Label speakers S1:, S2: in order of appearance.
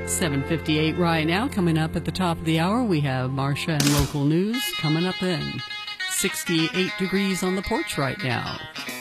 S1: 7:58 right now. Coming up at the top of the hour, we have Marcia and local news coming up then. 68 degrees on the porch right now.